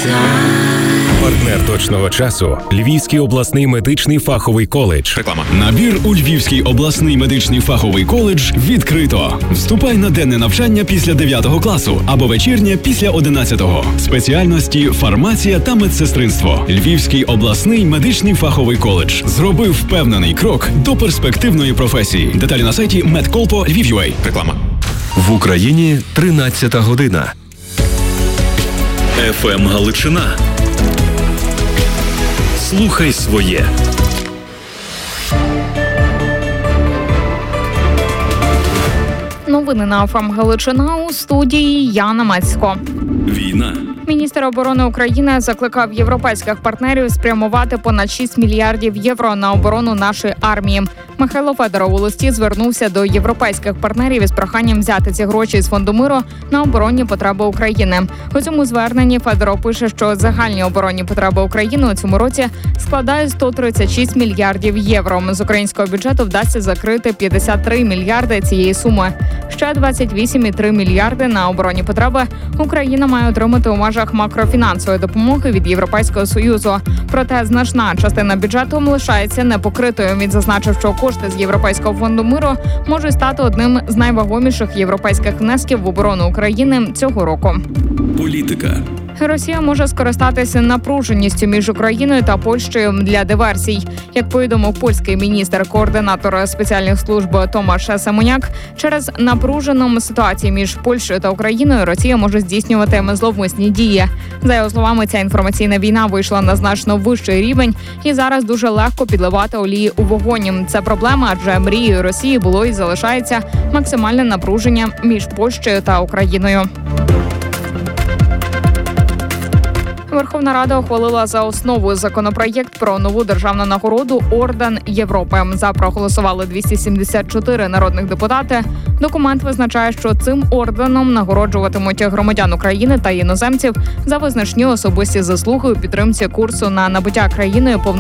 Партнер точного часу – Львівський обласний медичний фаховий коледж. Реклама. Набір у Львівський обласний медичний фаховий коледж відкрито. Вступай на денне навчання після 9 класу або вечірнє після 11-го. Спеціальності фармація та медсестринство. Львівський обласний медичний фаховий коледж зробив впевнений крок до перспективної професії. Деталі на сайті medcolpo.lviv.ua. Реклама. В Україні 13-та година. ФМ Галичина. Слухай своє. Новини на ФМ Галичина, у студії Яна Мацько. Війна. Міністр оборони України закликав європейських партнерів спрямувати понад 6 мільярдів євро на оборону нашої армії. Михайло Федоров у листі звернувся до європейських партнерів із проханням взяти ці гроші з фонду миру на оборонні потреби України. У цьому зверненні Федоров пише, що загальні оборонні потреби України у цьому році складають 136 мільярдів євро. З українського бюджету вдасться закрити 53 мільярди цієї суми. Ще 28,3 мільярди на оборонні потреби Україна має отримати у межах макрофінансової допомоги від Європейського Союзу. Проте значна частина бюджету лишається непокритою. Він зазначив, що кошти з Європейського фонду миру можуть стати одним з найвагоміших європейських внесків в оборону України цього року. Політика. Росія може скористатися напруженістю між Україною та Польщею для диверсій. Як повідомив польський міністр-координатор спеціальних служб Томаш Семеняк, через напружену ситуацію між Польщею та Україною Росія може здійснювати зловмисні дії. За його словами, ця інформаційна війна вийшла на значно вищий рівень і зараз дуже легко підливати олії у вогонь. Це проблема, адже мрією Росії було і залишається максимальне напруження між Польщею та Україною. Верховна Рада ухвалила за основу законопроєкт про нову державну нагороду «Орден Європи». За проголосували 274 народних депутати. Документ визначає, що цим орденом нагороджуватимуть громадян України та іноземців за визначні особисті заслуги у підтримці курсу на набуття країною